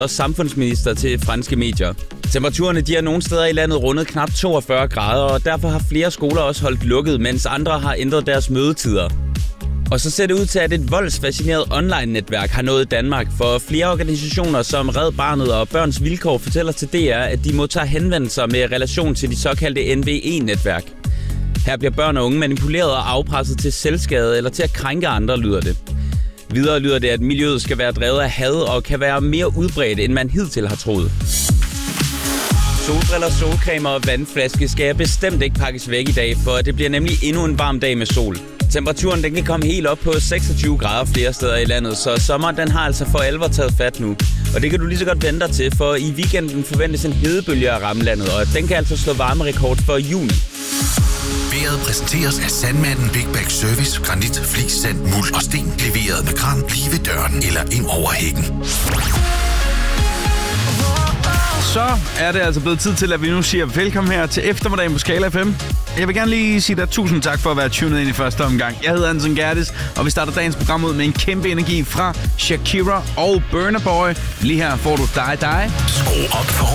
og samfundsminister til franske medier. Temperaturerne de er nogle steder i landet rundet knap 42 grader, og derfor har flere skoler også holdt lukket, mens andre har ændret deres mødetider. Og så ser det ud til, at et voldsfascineret online-netværk har nået Danmark, for flere organisationer som Red Barnet og Børns Vilkår fortæller til DR, at de modtager henvendelser med relation til de såkaldte NVE-netværk. Her bliver børn og unge manipuleret og afpresset til selvskade eller til at krænke andre, lyder det. Videre lyder det, at miljøet skal være drevet af had og kan være mere udbredt, end man hidtil har troet. Solbriller, solcreme og vandflaske skal bestemt ikke pakkes væk i dag, for det bliver nemlig endnu en varm dag med sol. Temperaturen den kan komme helt op på 26 grader flere steder i landet, så sommeren den har altså for alvor taget fat nu. Og det kan du lige så godt vente dig til, for i weekenden forventes en hedebølge at ramme landet, og den kan altså slå varmerekord for juni. Vejret præsenteres af Sandmanden Big Bag Service, granit, flis, sand, muld og sten, leveret med kran lige ved døren eller ind over hækken. Så er det altså blevet tid til, at vi nu siger velkommen her til eftermiddagen på Skala FM. Jeg vil gerne lige sige dig tusind tak for at være tunet ind i første omgang. Jeg hedder Anton Gertis, og vi starter dagens program ud med en kæmpe energi fra Shakira og Burna Boy. Lige her får du dig. Skru op for